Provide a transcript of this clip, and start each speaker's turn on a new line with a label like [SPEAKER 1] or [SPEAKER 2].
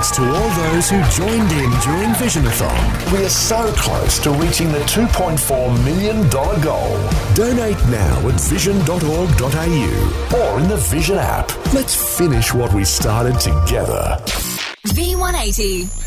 [SPEAKER 1] thanks to all those who joined in during Visionathon.
[SPEAKER 2] We are so close to reaching the $2.4 million goal.
[SPEAKER 1] Donate now at vision.org.au or in the Vision app. Let's finish what we started together.
[SPEAKER 3] V180.